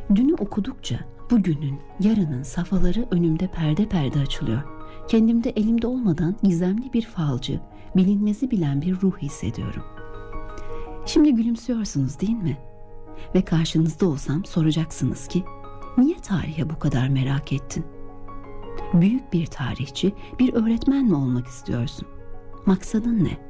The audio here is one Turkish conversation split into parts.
Dünü okudukça bugünün, yarının safhaları önümde perde perde açılıyor. Kendimde elimde olmadan gizemli bir falcı, bilinmezi bilen bir ruh hissediyorum. Şimdi gülümsüyorsunuz değil mi? Ve karşınızda olsam soracaksınız ki, niye tarihe bu kadar merak ettin? Büyük bir tarihçi, bir öğretmen mi olmak istiyorsun? Maksadın ne?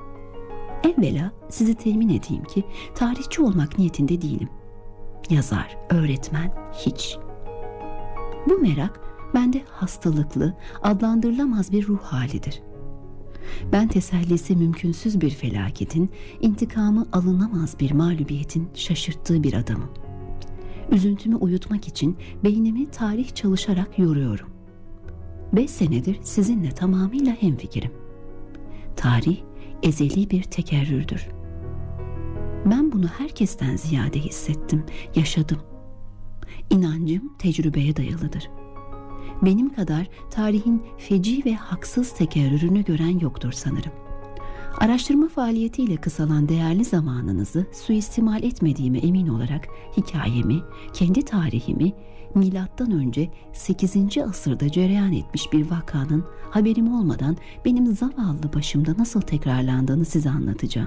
Evvela sizi temin edeyim ki tarihçi olmak niyetinde değilim. Yazar, öğretmen hiç. Bu merak bende hastalıklı, adlandırılamaz bir ruh halidir. Ben tesellisi mümkünsüz bir felaketin, intikamı alınamaz bir mağlubiyetin şaşırttığı bir adamım. Üzüntümü uyutmak için beynimi tarih çalışarak yoruyorum. 5 senedir sizinle tamamıyla hemfikirim. Tarih ezeli bir tekerrürdür. Ben bunu herkesten ziyade hissettim, yaşadım. İnancım tecrübeye dayalıdır. Benim kadar tarihin feci ve haksız tekerrürünü gören yoktur sanırım. Araştırma faaliyetiyle kısalan değerli zamanınızı suistimal etmediğime emin olarak hikayemi, kendi tarihimi, milattan önce 8. asırda cereyan etmiş bir vakanın haberim olmadan benim zavallı başımda nasıl tekrarlandığını size anlatacağım.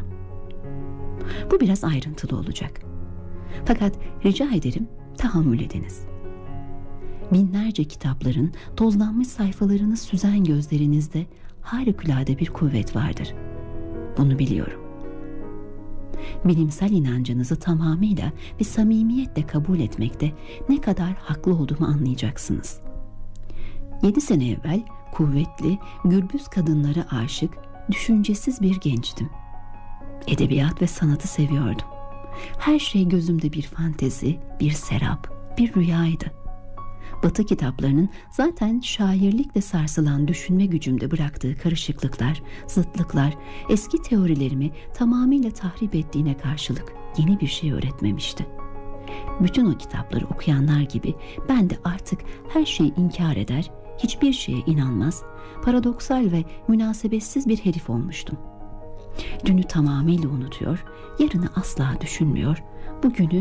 Bu biraz ayrıntılı olacak. Fakat rica ederim tahammül ediniz. Binlerce kitapların tozlanmış sayfalarını süzen gözlerinizde harikulade bir kuvvet vardır. Bunu biliyorum. Bilimsel inancınızı tamamıyla ve samimiyetle kabul etmekte ne kadar haklı olduğumu anlayacaksınız. 7 sene evvel kuvvetli, gürbüz kadınlara aşık, düşüncesiz bir gençtim. Edebiyat ve sanatı seviyordum. Her şey gözümde bir fantezi, bir serap, bir rüyaydı. Batı kitaplarının zaten şairlikle sarsılan düşünme gücümde bıraktığı karışıklıklar, zıtlıklar, eski teorilerimi tamamıyla tahrip ettiğine karşılık yeni bir şey öğretmemişti. Bütün o kitapları okuyanlar gibi ben de artık her şeyi inkar eder, hiçbir şeye inanmaz, paradoksal ve münasebetsiz bir herif olmuştum. Dünü tamamıyla unutuyor, yarını asla düşünmüyor, bugünü